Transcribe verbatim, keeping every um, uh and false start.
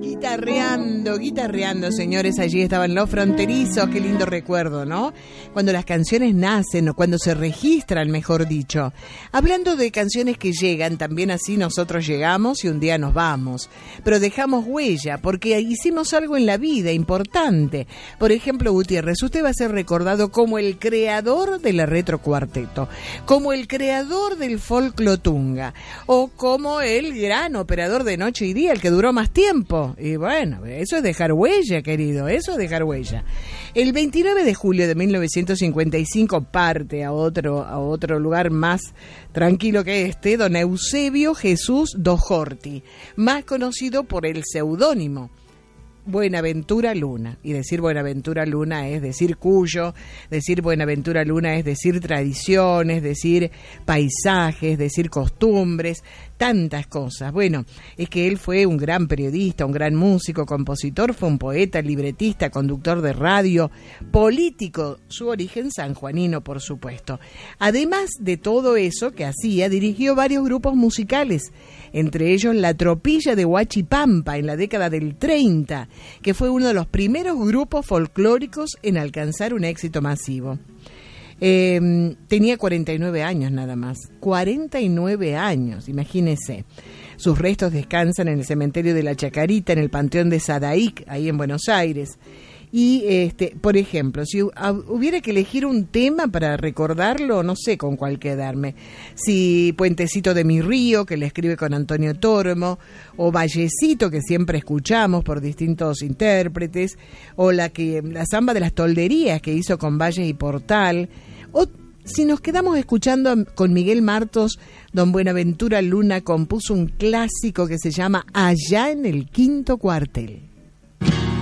Guitarreando, guitarreando, señores, allí estaban los fronterizos, qué lindo recuerdo, ¿no? Cuando las canciones nacen o cuando se registran, mejor dicho. Hablando de canciones que llegan, también así nosotros llegamos y un día nos vamos. Pero dejamos huella, porque hicimos algo en la vida importante. Por ejemplo, Gutiérrez, usted va a ser recordado como el creador de la Retro Cuarteto, como el creador del folclotunga, o como el gran operador de noche y día, el que duró más tiempo. Y bueno, eso es dejar huella, querido, eso es dejar huella. El veintinueve de julio de mil novecientos cincuenta y cinco parte a otro, a otro lugar más tranquilo que este, don Eusebio Jesús Dojorti, más conocido por el seudónimo Buenaventura Luna. Y decir Buenaventura Luna es decir Cuyo, decir Buenaventura Luna es decir tradiciones, decir paisajes, decir costumbres, tantas cosas. Bueno, es que él fue un gran periodista, un gran músico, compositor, fue un poeta, libretista, conductor de radio, político, su origen sanjuanino, por supuesto. Además de todo eso que hacía, dirigió varios grupos musicales, entre ellos La Tropilla de Huachipampa en la década del treinta, que fue uno de los primeros grupos folclóricos en alcanzar un éxito masivo. Eh, tenía cuarenta y nueve años nada más, cuarenta y nueve años, imagínese. Sus restos descansan en el cementerio de la Chacarita, en el Panteón de Sadaic, ahí en Buenos Aires. Y, este, por ejemplo, si hubiera que elegir un tema para recordarlo, no sé con cuál quedarme. Si Puentecito de mi río, que le escribe con Antonio Tormo, o Vallecito, que siempre escuchamos por distintos intérpretes, o la que la Zamba de las Tolderías, que hizo con Valles y Portal, o si nos quedamos escuchando con Miguel Martos, don Buenaventura Luna compuso un clásico que se llama Allá en el Quinto Cuartel.